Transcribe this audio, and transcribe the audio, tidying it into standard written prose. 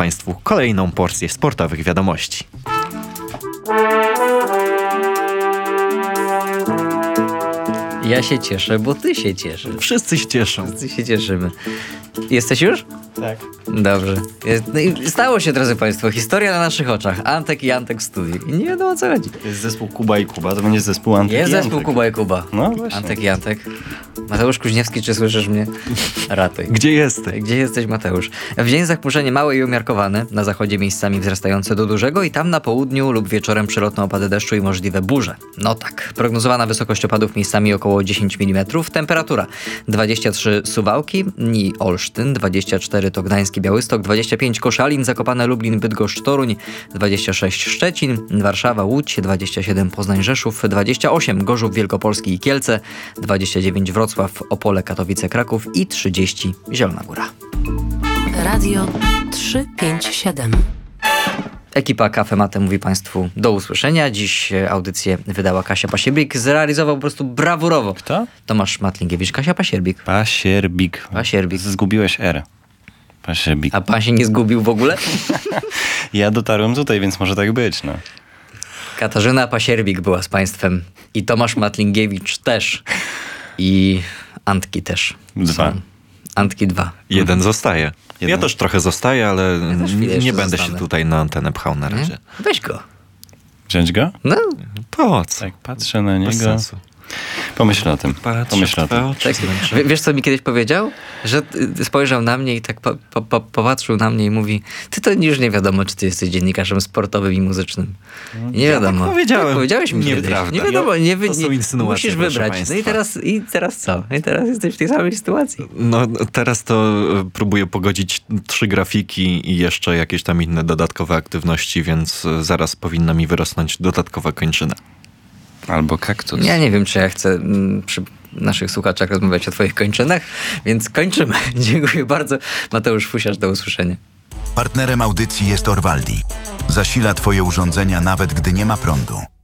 Państwu kolejną porcję sportowych wiadomości. Ja się cieszę, bo ty się cieszysz. Wszyscy się cieszą. Wszyscy się cieszymy. Jesteś już? Tak. Dobrze. No i stało się, drodzy Państwo, historia na naszych oczach. Antek i Antek w studiu. I nie wiadomo, o co chodzi. Jest zespół Kuba i Kuba, to będzie zespół Antek Jest i zespół Antek. Kuba i Kuba. No właśnie. Antek i Antek. Mateusz Kuźniewski, czy słyszysz mnie? Ratuj. Gdzie jesteś? Gdzie jesteś, Mateusz? W dzień zachmurzenie małe i umiarkowane, na zachodzie miejscami wzrastające do dużego i tam na południu lub wieczorem przelotne opady deszczu i możliwe burze. No tak. Prognozowana wysokość opadów miejscami około 10 mm. Temperatura 23 Suwałki i Olsztyn, 24 to Gdańsk i Białystok, 25 Koszalin, Zakopane, Lublin, Bydgoszcz, Toruń, 26 Szczecin, Warszawa, Łódź, 27 Poznań, Rzeszów, 28 Gorzów Wielkopolski i Kielce, 29 Wrocław, Opole, Katowice, Kraków i 30 Zielona Góra. Radio 357. Ekipa Cafe Mate mówi Państwu do usłyszenia. Dziś audycję wydała Kasia Pasierbik. Zrealizował po prostu brawurowo. Kto? Tomasz Matlingiewicz, Kasia Pasierbik. Pasierbik. Pasierbik. Zgubiłeś R. Pasierbik. A pan się nie zgubił w ogóle? Ja dotarłem tutaj, więc może tak być, no. Katarzyna Pasierbik była z Państwem i Tomasz Matlingiewicz też. I Antki też. 2. Są. Antki 2. Jeden zostaje. Ja Jeden. też trochę zostaję, ale też chwilę jeszcze nie będę zostanę. się tutaj na antenę pchał na razie. Weź go. Wziąć go? No, Po co? Tak, patrzę na Bez niego. sensu. Pomyśl o tym. Pomyśl o tym. tak. Wiesz, co mi kiedyś powiedział? Że spojrzał na mnie i tak popatrzył na mnie i mówi: ty to już nie wiadomo, czy ty jesteś dziennikarzem sportowym i muzycznym. Nie wiadomo. tak powiedziałem. Tak powiedziałeś mi kiedyś. Nieprawda. Nie wiadomo, To są insynuacje, musisz proszę wybrać. państwa. No i teraz co? I teraz jesteś w tej samej sytuacji. No teraz to próbuję pogodzić 3 grafiki i jeszcze jakieś tam inne dodatkowe aktywności, więc zaraz powinna mi wyrosnąć dodatkowa kończyna. Albo kaktus. Ja nie wiem, czy ja chcę przy naszych słuchaczach rozmawiać o twoich kończynach, więc kończymy. Dziękuję bardzo. Mateusz Fusiarz, do usłyszenia. Partnerem audycji jest Orvaldi. Zasila Twoje urządzenia nawet gdy nie ma prądu.